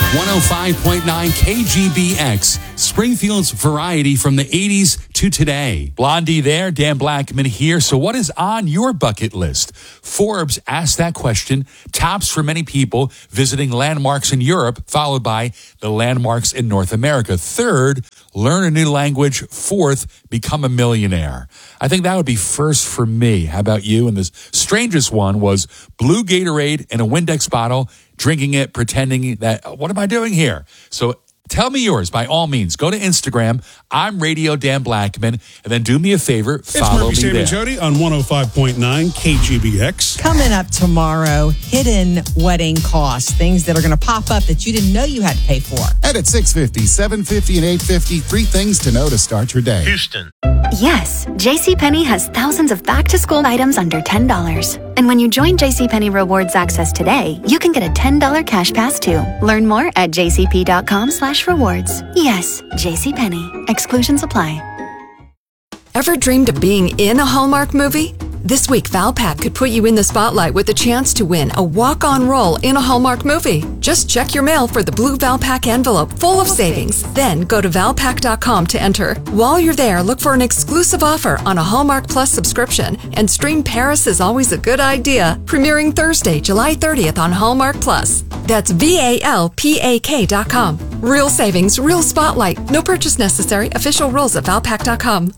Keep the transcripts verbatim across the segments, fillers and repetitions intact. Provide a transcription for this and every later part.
one oh five point nine K G B X, Springfield's variety from the eighties to today. Blondie there, Dan Blackman here. So what is on your bucket list? Forbes asked that question. Tops for many people visiting landmarks in Europe, followed by the landmarks in North America. Third, learn a new language. Fourth, become a millionaire. I think that would be first for me. How about you? And the strangest one was blue Gatorade in a Windex bottle, drinking it, pretending that, what am I doing here? So tell me yours by all means. Go to Instagram. I'm Radio Dan Blackman. And then do me a favor. Follow it's me Murphy, there. Sam and Jody on one oh five point nine K G B X. Coming up tomorrow, hidden wedding costs. Things that are going to pop up that you didn't know you had to pay for. And at six fifty, seven fifty, and eight fifty, three things to know to start your day. Houston. Yes, JCPenney has thousands of back-to-school items under ten dollars. And when you join JCPenney Rewards Access today, you can get a ten dollars cash pass too. Learn more at jcp.com slash rewards. Yes, JCPenney. Exclusions apply. Ever dreamed of being in a Hallmark movie? This week, Valpak could put you in the spotlight with a chance to win a walk-on role in a Hallmark movie. Just check your mail for the blue Valpak envelope full of savings. Then go to valpak dot com to enter. While you're there, look for an exclusive offer on a Hallmark Plus subscription. And stream Paris is Always a Good Idea, premiering Thursday, July thirtieth on Hallmark Plus. That's V A L P A K dot com. Real savings, real spotlight. No purchase necessary. Official rules at valpak dot com.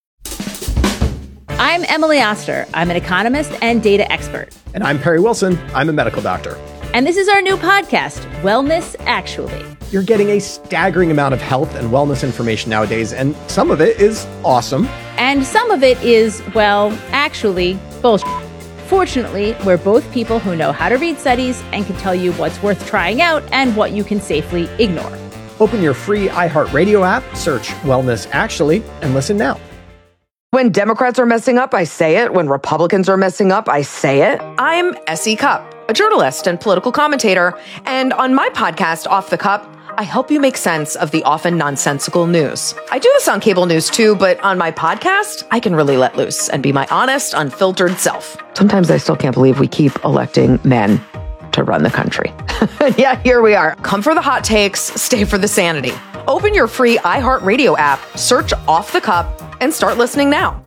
I'm Emily Oster. I'm an economist and data expert. And I'm Perry Wilson. I'm a medical doctor. And this is our new podcast, Wellness Actually. You're getting a staggering amount of health and wellness information nowadays, and some of it is awesome. And some of it is, well, actually, bullshit. Fortunately, we're both people who know how to read studies and can tell you what's worth trying out and what you can safely ignore. Open your free iHeartRadio app, search Wellness Actually, and listen now. When Democrats are messing up, I say it. When Republicans are messing up, I say it. I'm S E Cupp, a journalist and political commentator. And on my podcast, Off the Cup, I help you make sense of the often nonsensical news. I do this on cable news too, but on my podcast, I can really let loose and be my honest, unfiltered self. Sometimes I still can't believe we keep electing men to run the country. Yeah, here we are. Come for the hot takes, stay for the sanity. Open your free iHeartRadio app, search Off the Cup, and start listening now.